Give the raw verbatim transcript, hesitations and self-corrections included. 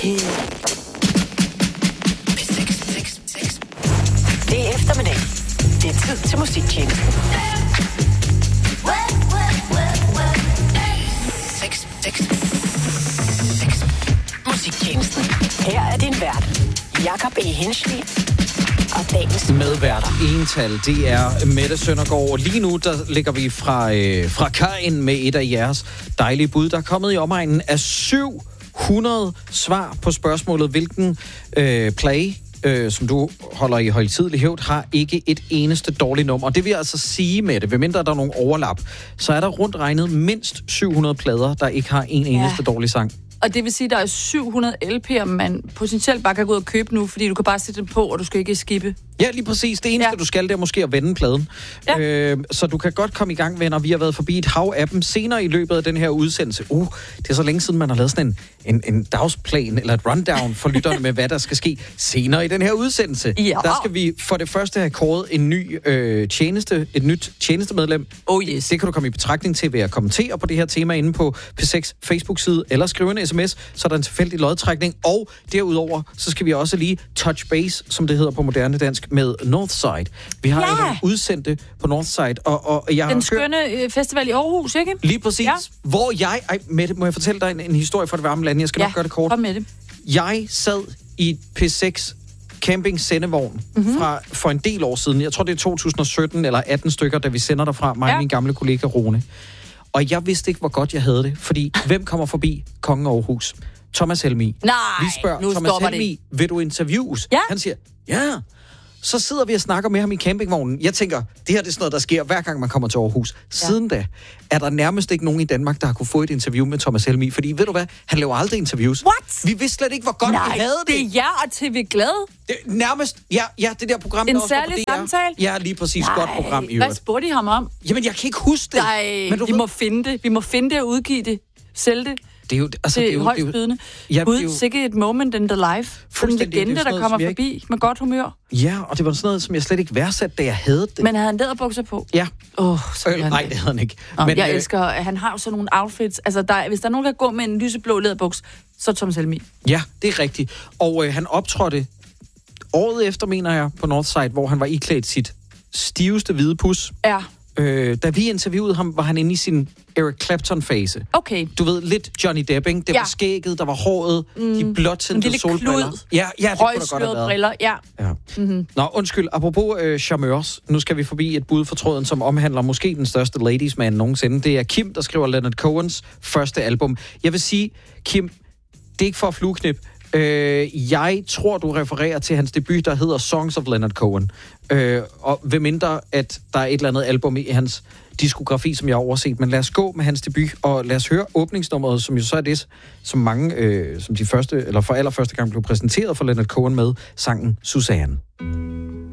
Det er eftermiddag. Det er tid til musiktjenesten. seks, seks, seks. Musiktjenesten. Her er din vært, Jakob E. Henschel. Og dagens medvært ental, det er Mette Søndergaard. Lige nu, der ligger vi fra, øh, fra kajen med et af jeres dejlige bud. Der er kommet i omegnen af syv hundrede svar på spørgsmålet, hvilken øh, play, øh, som du holder i højtidelig hævd, har ikke et eneste dårligt nummer. Og det vil altså sige, Mette, ved mindre der er nogle overlap, så er der rundt regnet mindst syv hundrede plader, der ikke har en eneste ja. dårlig sang. Og det vil sige, at der er syv hundrede L P'er, man potentielt bare kan gå ud og købe nu, fordi du kan bare sætte den på, og du skal ikke skippe. Ja, lige præcis. Det eneste, ja. du skal, det er måske at vende pladen. Ja. Øh, så du kan godt komme i gang, venner. Vi har været forbi et hav af dem senere i løbet af den her udsendelse. Uh, det er så længe siden, man har lavet sådan en, en, en dagsplan eller et rundown for lytterne med, hvad der skal ske senere i den her udsendelse. Ja. Der skal vi for det første have kåret en ny øh, tjeneste, et nyt tjenestemedlem. Oh yes. Det kan du komme i betragtning til ved at kommentere på det her tema inde på P seks Facebook-side, eller skrive en sms, så er der en tilfældig lodtrækning. Og derudover, så skal vi også lige touch base, som det hedder på moderne dansk, med Northside. Vi har ja. jo udsendte på Northside, og, og jeg Den har skønne hørt... festival i Aarhus, ikke? Lige præcis. Ja. Hvor jeg... Ej, Mette, må jeg fortælle dig en, en historie fra det varme land? Jeg skal ja, nok gøre det kort. Kom med det. Jeg sad i P seks camping sendevogn mm-hmm. fra for en del år siden. Jeg tror, det er to tusind og sytten eller atten stykker, da vi sender derfra, mig ja. og min gamle kollega Rune. Og jeg vidste ikke, hvor godt jeg havde det, fordi hvem kommer forbi Kongen Aarhus? Thomas Helmig. Nej, vi spørger nu Thomas stopper Helmig, det. vil du interviews? Ja. Han siger, ja. Så sidder vi og snakker med ham i campingvognen. Jeg tænker, det her det er sådan noget, der sker hver gang, man kommer til Aarhus. Siden ja. da er der nærmest ikke nogen i Danmark, der har kunne få et interview med Thomas Helmig. Fordi ved du hvad? Han laver aldrig interviews. What? Vi vidste slet ikke, hvor godt Nej, vi havde det. det er jer og T V Glad. Det, nærmest, ja, ja, det der program, en der også særlig samtale? Ja, lige præcis. Nej. Godt program i Hvad øvrigt. spurgte I ham om? Jamen, jeg kan ikke huske det. Nej, men du vi ved... må finde det. Vi må finde det og udgive det. Sælge det. Det er jo, altså, det det er jo, højst bydende. Ja, Gud, jo... sikkert et moment in the life. Sådan en legende, der kommer forbi ikke... med godt humør. Ja, og det var sådan noget, som jeg slet ikke værdsatte, da jeg havde det. Men havde han læderbukser på? Ja. Åh, oh, øh, Nej, det havde han ikke. Nå, men, jeg øh... elsker, han har jo sådan nogle outfits. Altså, der, hvis der er nogen, der går med en lyseblå læderbuks, så er Thomas Helmig. Ja, det er rigtigt. Og øh, han optrådte året efter, mener jeg, på Northside, hvor han var iklædt sit stiveste hvide pus. Ja. Øh, da vi interviewede ham, var han inde i sin Eric Clapton-fase. Okay. Du ved, lidt Johnny Depping. Det ja. var skægget, der var håret, mm. de blåtintede solbriller. Ja, ja, det kunne da godt have været. Briller, ja. ja. Mm-hmm. Nå, undskyld. Apropos øh, charmeurs. Nu skal vi forbi et bud for tråden, som omhandler måske den største ladies man nogensinde. Det er Kim, der skriver Leonard Cohens første album. Jeg vil sige, Kim, det er ikke for at flueknip. Øh, jeg tror, du refererer til hans debut, der hedder Songs of Leonard Cohen. Øh, og ved mindre, at der er et eller andet album i hans diskografi, som jeg har overset. Men lad os gå med hans debut, og lad os høre åbningsnummeret, som jo så er det, som mange, øh, som de første, eller for allerførste gang blev præsenteret for Leonard Cohen med, sangen Suzanne.